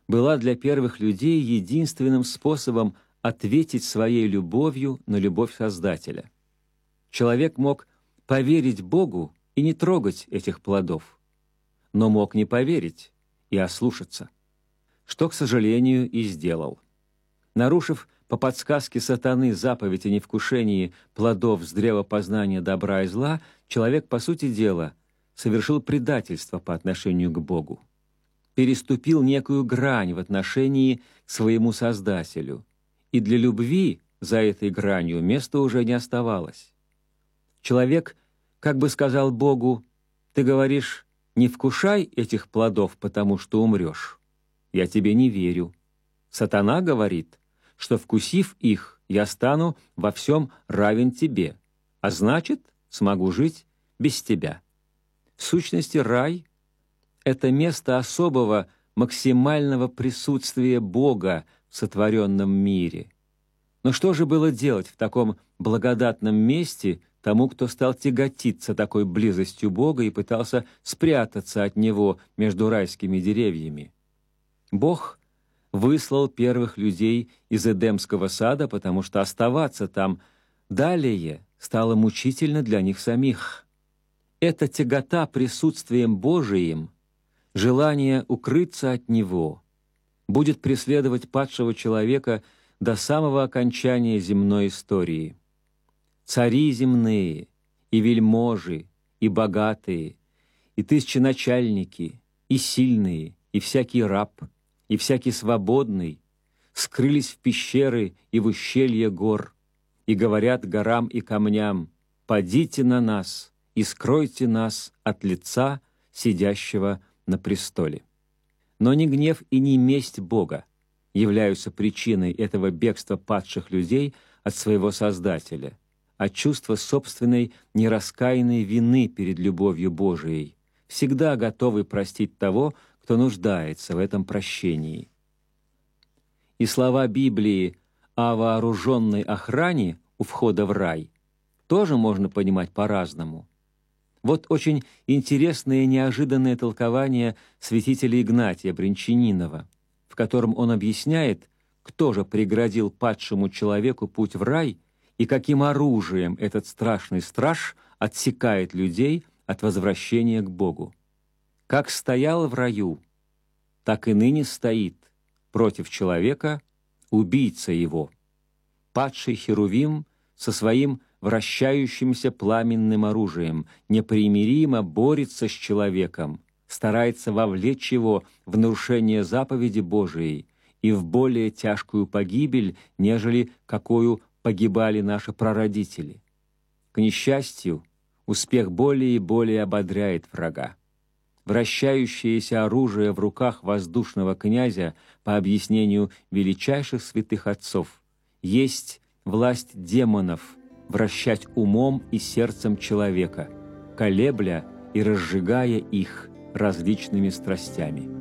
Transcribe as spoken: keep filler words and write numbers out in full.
была для первых людей единственным способом ответить своей любовью на любовь Создателя. Человек мог поверить Богу и не трогать этих плодов, но мог не поверить и ослушаться, что, к сожалению, и сделал. Нарушив по подсказке сатаны заповедь о невкушении плодов с древа познания добра и зла, человек, по сути дела, совершил предательство по отношению к Богу, переступил некую грань в отношении к своему Создателю, и для любви за этой гранью места уже не оставалось. Человек как бы сказал Богу: «Ты говоришь, не вкушай этих плодов, потому что умрешь. Я тебе не верю». Сатана говорит, что, вкусив их, я стану во всем равен тебе, а значит, смогу жить без тебя. В сущности, рай — это место особого максимального присутствия Бога в сотворенном мире. Но что же было делать в таком благодатном месте тому, кто стал тяготиться такой близостью Бога и пытался спрятаться от Него между райскими деревьями? Бог выслал первых людей из Эдемского сада, потому что оставаться там далее стало мучительно для них самих. Эта тягота присутствием Божиим, желание укрыться от Него, будет преследовать падшего человека до самого окончания земной истории. Цари земные, и вельможи, и богатые, и тысяченачальники, и сильные, и всякий раб, и всякий свободный скрылись в пещеры и в ущелье гор, и говорят горам и камням: «Падите на нас и скройте нас от лица сидящего на престоле». Но ни гнев и ни месть Бога являются причиной этого бегства падших людей от своего Создателя, а чувство собственной нераскаянной вины перед любовью Божией, всегда готовый простить того, кто нуждается в этом прощении. И слова Библии о вооруженной охране у входа в рай тоже можно понимать по-разному. Вот очень интересное и неожиданное толкование святителя Игнатия Брянчанинова, в котором он объясняет, кто же преградил падшему человеку путь в рай и каким оружием этот страшный страж отсекает людей от возвращения к Богу. Как стоял в раю, так и ныне стоит против человека убийца его. Падший Херувим со своим вращающимся пламенным оружием непримиримо борется с человеком, старается вовлечь его в нарушение заповеди Божией и в более тяжкую погибель, нежели какую погибали наши прародители. К несчастью, успех более и более ободряет врага. Вращающееся оружие в руках воздушного князя, по объяснению величайших святых отцов, есть власть демонов вращать умом и сердцем человека, колебля и разжигая их различными страстями.